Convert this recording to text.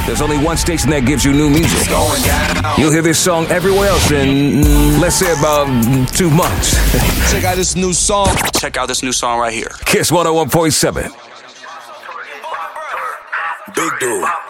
There's only one station that gives you new music. You'll hear this song everywhere else in, let's say, about 2 months. Check out this new song. Check out this new song right here. Kiss 101.7. Big dude.